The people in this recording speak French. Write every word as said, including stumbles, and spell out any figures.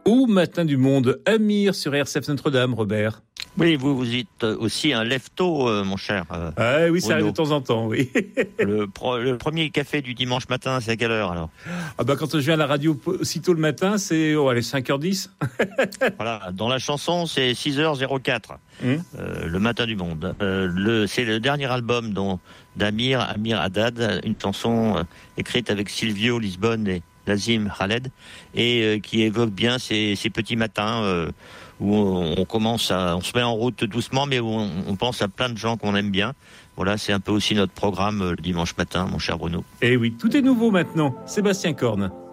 Au matin du monde, Amir sur R C F Notre-Dame, Robert. Oui, vous, vous êtes aussi un lève-tôt, euh, mon cher. Euh, ah oui, ça arrive de temps en temps, oui. le, pro, le premier café du dimanche matin, c'est à quelle heure alors? Ah bah quand je viens à la radio aussitôt le matin, c'est oh, allez, cinq heures dix. Voilà, dans la chanson, c'est six heures zéro quatre, mmh. euh, le matin du monde. Euh, le, c'est le dernier album dont, d'Amir, Amir Haddad, une chanson euh, écrite avec Silvio Lisbonne et Lazim Khaled, et euh, qui évoque bien ces, ces petits matins euh, où on, on commence à, on se met en route doucement, mais où on, on pense à plein de gens qu'on aime bien. Voilà, c'est un peu aussi notre programme euh, le dimanche matin, mon cher Bruno. Et oui, tout est nouveau maintenant. Sébastien Corne.